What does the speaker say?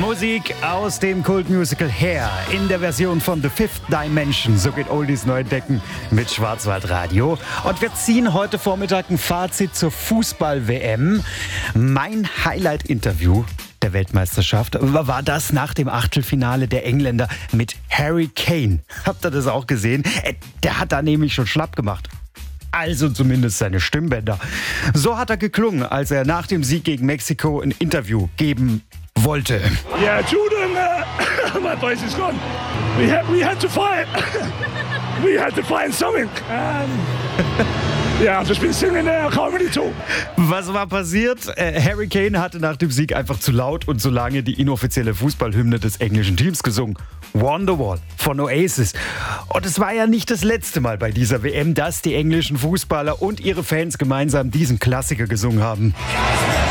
Musik aus dem Kultmusical Hair in der Version von The Fifth Dimension. So geht Oldies neu entdecken mit Schwarzwaldradio. Und wir ziehen heute Vormittag ein Fazit zur Fußball-WM. Mein Highlight-Interview der Weltmeisterschaft war das nach dem Achtelfinale der Engländer mit Harry Kane. Habt ihr das auch gesehen? Der hat da nämlich schon schlapp gemacht. Also zumindest seine Stimmbänder. So hat er geklungen, als er nach dem Sieg gegen Mexiko ein Interview geben wollte. Yeah, Jordan, my voice is gone. We had to fight. We had to find something. Yeah, I've just been singing there. I can't really talk. Was war passiert? Harry Kane hatte nach dem Sieg einfach zu laut und zu lange die inoffizielle Fußballhymne des englischen Teams gesungen. Wonderwall von Oasis. Und es war ja nicht das letzte Mal bei dieser WM, dass die englischen Fußballer und ihre Fans gemeinsam diesen Klassiker gesungen haben.